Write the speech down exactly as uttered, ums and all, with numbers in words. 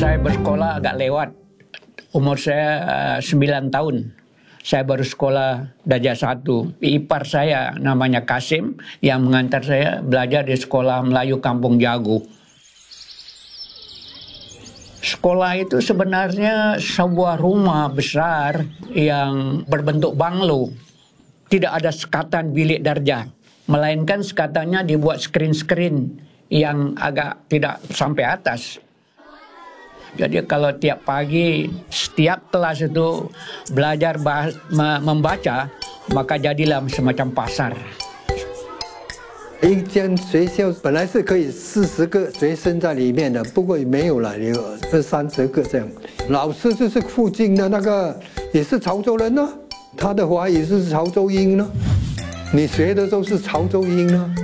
saya bersekolah agak lewat. Umur saya uh, sembilan tahun. Saya baru sekolah darjah satu. Ipar saya namanya Kasim yang mengantar saya belajar di sekolah Melayu Kampung Jago. Sekolah itu sebenarnya sebuah rumah besar yang berbentuk banglo. Tidak ada sekatan bilik darjah, melainkan sekatannya dibuat skrin-skrin yang agak tidak sampai atas. Jadi kalau tiap pagi setiap kelas itu belajar bahas, membaca, maka jadilah semacam pasar. 一间学校本来是可以四十个学生在里面的，不过没有了，有二三十个这样。老师就是附近的那个，也是潮州人呢，他的华语是潮州音呢，你学的都是潮州音呢。